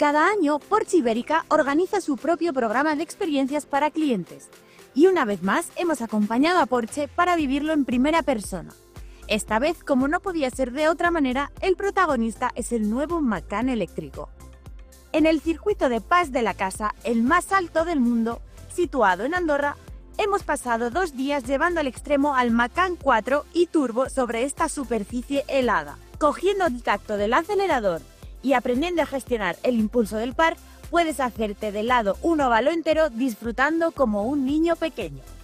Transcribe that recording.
Cada año, Porsche Ibérica organiza su propio programa de experiencias para clientes. Y una vez más, hemos acompañado a Porsche para vivirlo en primera persona. Esta vez, como no podía ser de otra manera, el protagonista es el nuevo Macan eléctrico. En el circuito de Pas de la Casa, el más alto del mundo, situado en Andorra, hemos pasado 2 días llevando al extremo al Macan 4 y Turbo sobre esta superficie helada. Cogiendo el tacto del acelerador y aprendiendo a gestionar el impulso del par, puedes hacerte de lado un óvalo entero disfrutando como un niño pequeño.